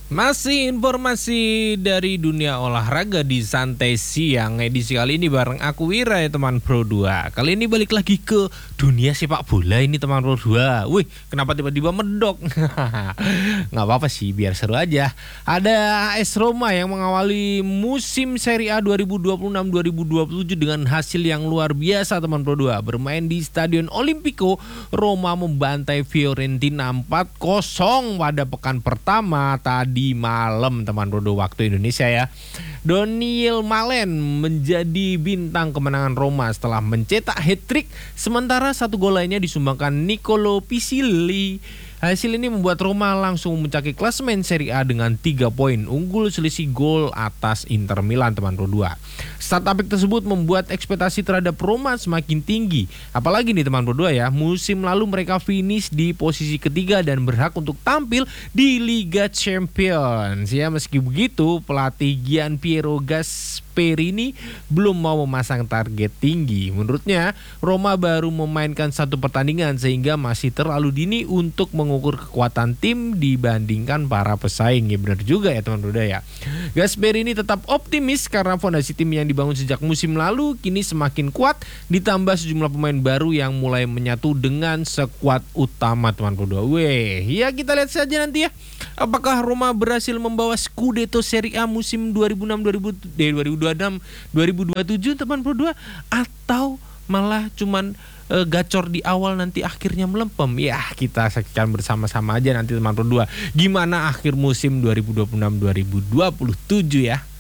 Masih informasi dari dunia olahraga di Santai Siang. Edisi kali ini bareng aku Wira ya teman Pro 2. Kali ini balik lagi ke dunia sepak bola ini teman Pro 2. Wih, kenapa tiba-tiba medok? Nggak apa-apa sih, biar seru aja. Ada AS Roma yang mengawali musim Serie A 2026-2027 dengan hasil yang luar biasa teman Pro 2. Bermain di Stadion Olimpico, Roma membantai Fiorentina 4-0 pada pekan pertama tadi malam teman Rodo waktu Indonesia ya. Daniel Malen menjadi bintang kemenangan Roma setelah mencetak hat-trick, sementara satu gol lainnya disumbangkan Nicolo Pisilli. Hasil ini membuat Roma langsung memuncaki klasemen Serie A dengan 3 poin, unggul selisih gol atas Inter Milan teman Pro 2. Start apik tersebut membuat ekspektasi terhadap Roma semakin tinggi. Apalagi nih teman Pro 2 ya, musim lalu mereka finish di posisi ketiga dan berhak untuk tampil di Liga Champions. Ya, meski begitu pelatih Gian Piero Gasperini belum mau memasang target tinggi. Menurutnya Roma baru memainkan satu pertandingan sehingga masih terlalu dini untuk mengukur kekuatan tim dibandingkan para pesaing. Ya benar juga ya teman-teman ya. Gasperini tetap optimis karena fondasi tim yang dibangun sejak musim lalu kini semakin kuat, ditambah sejumlah pemain baru yang mulai menyatu dengan skuad utama teman-teman. Weh, ya kita lihat saja nanti ya. Apakah Roma berhasil membawa Scudetto Serie A musim 2026 teman Pro 2 atau malah cuman gacor di awal nanti akhirnya melempem. Ya, kita saksikan bersama-sama aja nanti teman Pro 2 gimana akhir musim 2026-2027 ya.